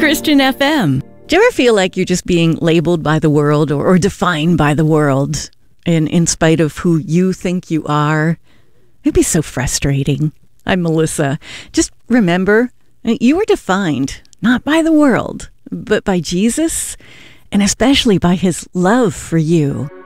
Christian FM. Do you ever feel like you're just being labeled by the world or defined by the world in spite of who you think you are? It'd be so frustrating. I'm Melissa. Just remember, you were defined not by the world, but by Jesus, and especially by his love for you.